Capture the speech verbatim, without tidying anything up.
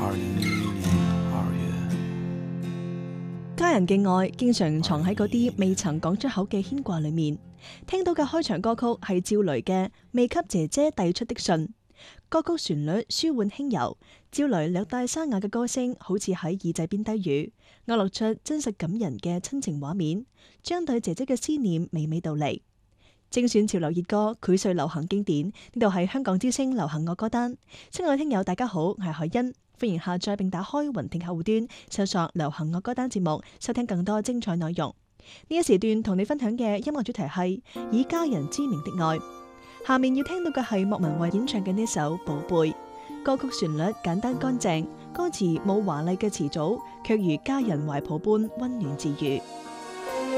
二零零一年二月。 家人嘅愛經常藏喺嗰啲未曾講出口嘅牽掛裏面。聽到嘅開場歌曲係趙雷嘅《未給姐姐遞出的信》，歌曲旋律舒緩輕柔，趙雷略帶沙啞嘅歌聲好似喺耳仔邊低語，勾勒出真實感人嘅親情畫面，將對姐姐嘅思念娓娓道嚟。精選潮流熱歌，膾碎流行經典。呢度係香港之聲流行樂歌單。親愛聽友大家好，我係海欣，歡迎下載並打開雲聽客戶端，搜索流行樂歌單節目，收聽更多精彩內容。呢一時段同你分享嘅音樂主題係以家人之名的愛。下面要聽到嘅係莫文蔚演唱嘅呢首《寶貝》。歌曲旋律簡單乾淨，歌詞冇華麗嘅詞組，卻如家人懷抱般溫暖治癒。